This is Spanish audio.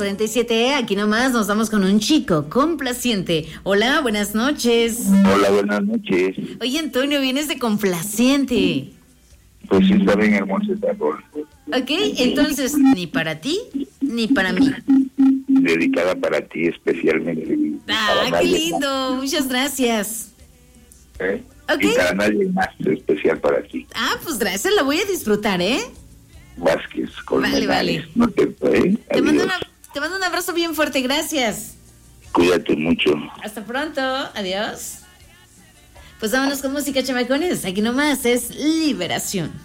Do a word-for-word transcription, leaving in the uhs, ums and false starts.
cuarenta y siete. Aquí nomás nos vamos con un chico complaciente. Hola, buenas noches. Hola, buenas noches. Oye, Antonio, vienes de complaciente. Pues sí, está bien hermoso esta rol. Ok, entonces, ni para ti, ni para mí. Dedicada para ti especialmente. Ah, qué lindo. Muchas gracias. ¿Eh? Ok. Y para nadie más especial para ti. Ah, pues gracias, la voy a disfrutar, ¿eh? Vázquez, Vale, vale. No te, ¿eh? Te mando, Adiós. una, te mando un abrazo bien fuerte, gracias. Cuídate mucho. Hasta pronto, adiós. Pues vámonos con música, chamacones. Aquí nomás es Liberación.